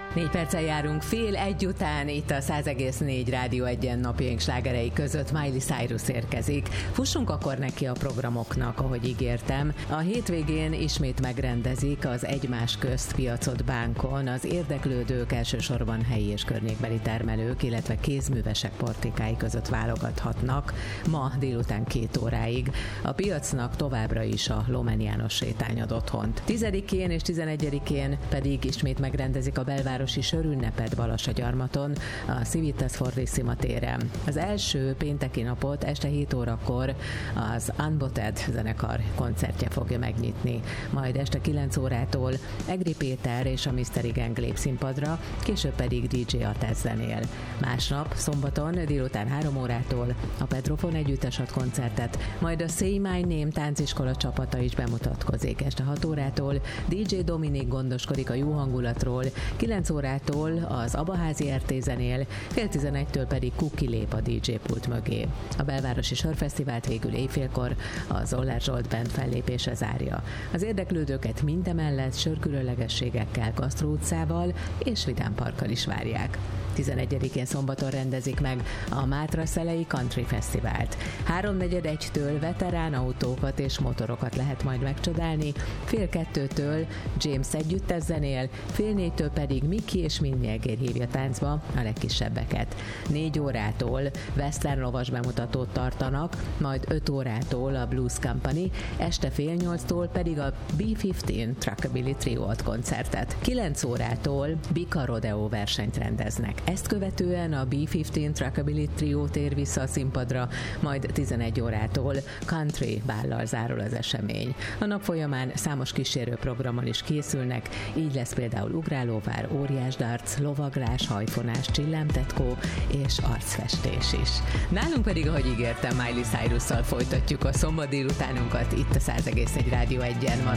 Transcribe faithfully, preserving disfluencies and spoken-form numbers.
Négy perccel járunk fél egy után, itt a száz egész négy Rádió egyen napjaink slágerei között Miley Cyrus érkezik. Fussunk akkor neki a programoknak, ahogy ígértem. A hétvégén ismét megrendezik az egymás közt piacot bánkon az érdeklődők, elsősorban helyi és környékbeli termelők, illetve kézművesek portékái között válogathatnak ma délután két óráig. A piacnak továbbra is a Lomen János sétány ad otthont. Tizedikén és tizenegyedikén pedig ismét megrendezik a belvárosi sörünnepet Balassagyarmaton, a Civitas Fortissima téren. Az első pénteki napot este hét órakor az Unbotted zenekar koncertje fogja megnyitni. Majd este kilenc órától Egri Péter és a Mystery Gang lép színpadra, később pedig dé dzsé Atesz zenél. Másnap, szombaton délután három órától a Petrofon együttes ad koncertet, majd a Say My Name tánciskola csapata is bemutatkozik. Este hat órától dé dzsé Dominik gondoskodik a jó hangulatról, kilenc órától az Abaházi er té zenél, fél tizenegytől pedig Kuki lép a dé dzsé pult mögé. A belvárosi sörfesztivált végül éjfélkor a Zoller Zsolt Band fellépése zárja. Az érdeklődőket mindemellett sörkülönlegességekkel, Gasztró utcával és Vidám parkkal is várják. tizenegyedikén szombaton rendezik meg a Mátraszelei Country Fesztivált. háromnegyed egytől veterán autókat és motorokat lehet majd megcsodálni, fél kettőtől James együttes zenél, fél négytől pedig Miki és Minnie Egér hívja táncba a legkisebbeket. Négy órától western lovas bemutatót tartanak, majd öt órától a Blues Company, este fél nyolctól pedig a bé tizenöt Truckabilly Trio ad koncertet. kilenc órától Bika Rodeo versenyt rendeznek. Ezt követően a bé tizenöt Truckabilly Trio tér vissza a színpadra, majd tizenegy órától country bállal zárul az esemény. A nap folyamán számos kísérőprogrammal is készülnek, így lesz például ugrálóvár, óriásdarc, lovaglás, hajfonás, csillámtetkó és arcfestés is. Nálunk pedig, ahogy ígértem, Miley Cyrusszal folytatjuk a szombat délutánunkat itt a száz egész egy Rádió egyen. Ma